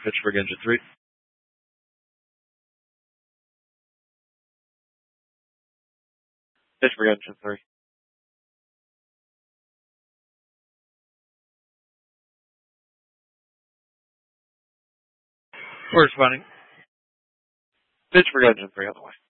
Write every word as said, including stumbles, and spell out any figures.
Pittsburgh Engine three. Pittsburgh Engine three. We're responding. Pittsburgh Engine three on the way.